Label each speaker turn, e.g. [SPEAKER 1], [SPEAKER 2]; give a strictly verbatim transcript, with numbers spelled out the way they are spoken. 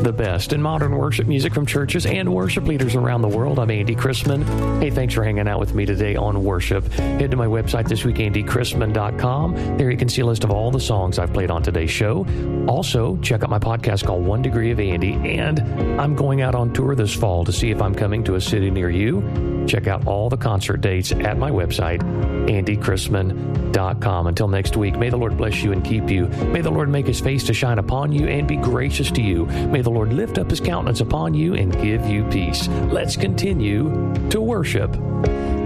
[SPEAKER 1] the best in modern worship music from churches and worship leaders around the world. I'm Andy Chrisman. Hey, thanks for hanging out with me today on worship. Head to my website this week, andy chrisman dot com. There you can see a list of all the songs I've played on today's show. Also, check out my podcast called One Degree of Andy. And I'm going out on tour this fall to see if I'm coming to a city near you. Check out all the concert dates at my website, andy chrisman dot com. Until next week, may the Lord bless you and keep you. May the Lord make his face to shine upon you and be gracious to you. May the Lord lift up his countenance upon you and give you peace. Let's continue to worship.